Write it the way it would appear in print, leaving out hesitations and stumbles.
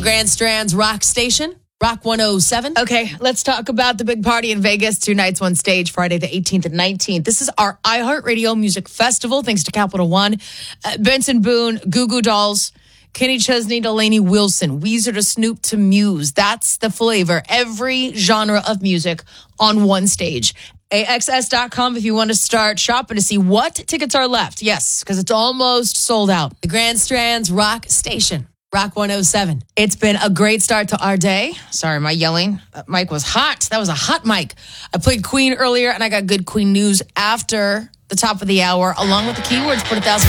Grand Strand's Rock Station, Rock 107. Okay, let's talk about the big party in Vegas. 2 nights, 1 stage, Friday the 18th and 19th. This is our iHeartRadio Music Festival, thanks to Capital One. Benson Boone, Goo Goo Dolls, Kenny Chesney, Delaney Wilson, Weezer to Snoop to Muse. That's the flavor. Every genre of music on one stage. AXS.com if you want to start shopping to see what tickets are left. Yes, because it's almost sold out. The Grand Strand's Rock Station, Rock 107. It's been a great start to our day. Sorry, my yelling. That mic was hot. That was a hot mic. I played Queen earlier, and I got good Queen news after the top of the hour, along with the keywords. Put 1,000